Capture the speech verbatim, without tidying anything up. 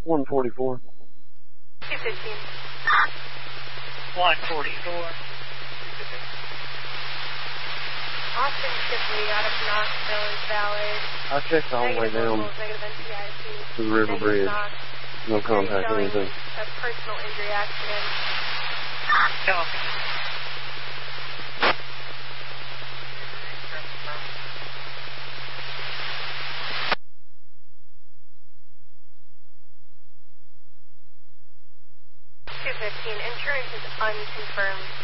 one forty-four. two fifteen. one forty-four. Austin Shipley out of Knoxville is valid. I checked all the way down to the river bridge. No contact or anything. A personal injury accident. Copy. two fifteen. Insurance is unconfirmed.